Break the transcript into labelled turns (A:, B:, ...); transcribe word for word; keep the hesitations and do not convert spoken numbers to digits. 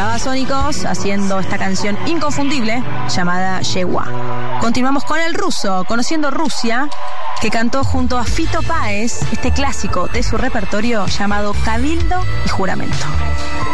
A: Babasónicos haciendo esta canción inconfundible llamada Yegua. Continuamos con el ruso, Conociendo Rusia, que cantó junto a Fito Páez este clásico de su repertorio llamado Cabildo y Juramento.